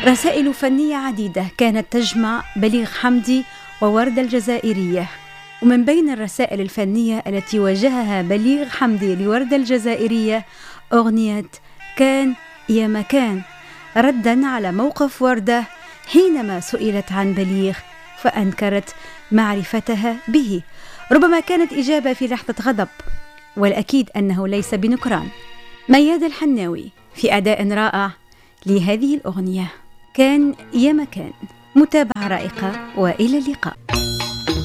رسائل فنية عديدة كانت تجمع بليغ حمدي ووردة الجزائرية، ومن بين الرسائل الفنية التي وجهها بليغ حمدي لوردة الجزائرية أغنية كان يا مكان، ردا على موقف وردة حينما سئلت عن بليغ فأنكرت معرفتها به. ربما كانت إجابة في لحظة غضب، والأكيد أنه ليس بنكران. مياد الحناوي في أداء رائع لهذه الأغنية كان يا مكان. متابعة رائقة وإلى اللقاء.